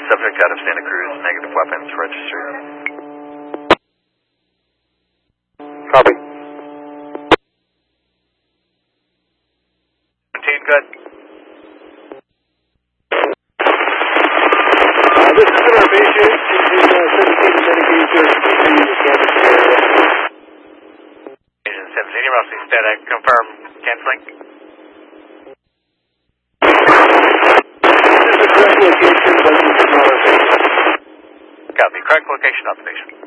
subject out of Santa Cruz, negative weapons registered. Copy. 17, good. This is our patient. Engine 17 medication. Agent 17, you're mostly static. Confirm canceling. This is correct location, but this is not our patient. Copy. Correct location, observation.